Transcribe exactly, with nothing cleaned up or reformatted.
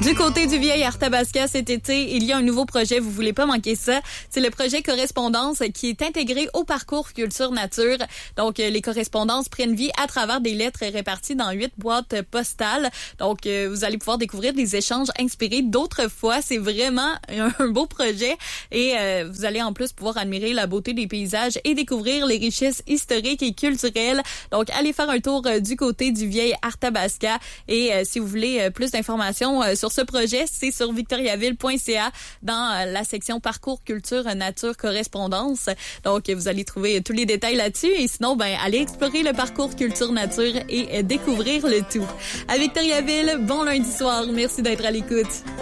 Du côté du vieil Arthabasca cet été, il y a un nouveau projet, vous voulez pas manquer ça. C'est le projet Correspondance qui est intégré au parcours Culture Nature. Donc, les correspondances prennent vie à travers des lettres réparties dans huit boîtes postales. Donc, vous allez pouvoir découvrir des échanges inspirés d'autrefois. C'est vraiment un beau projet et euh, vous allez en plus pouvoir admirer la beauté des paysages et découvrir les richesses historiques et culturelles. Donc, allez faire un tour euh, du côté du vieil Arthabasca et euh, si vous voulez euh, plus d'informations euh, sur ce projet, c'est sur victoriaville point c a dans euh, la section Parcours Culture Nature Correspondance. Donc, vous allez trouver tous les détails là-dessus et sinon, ben, allez explorer le parcours Culture Nature et euh, découvrir le tout. À Victoriaville, bon lundi soir. Merci d'être à l'écoute.